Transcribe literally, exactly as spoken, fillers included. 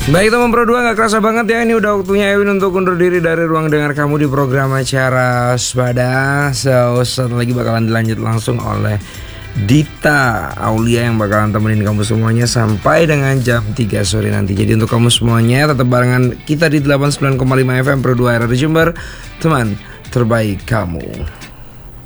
Baik teman Pro dua, gak kerasa banget ya, ini udah waktunya Ewin untuk undur diri dari ruang dengar kamu di program acara Waspada. So, setelah lagi bakalan dilanjut langsung oleh Dita Aulia yang bakalan temenin kamu semuanya sampai dengan jam tiga sore nanti. Jadi untuk kamu semuanya tetap barengan kita di delapan puluh sembilan koma lima F M Pro dua R R Jember, teman terbaik kamu.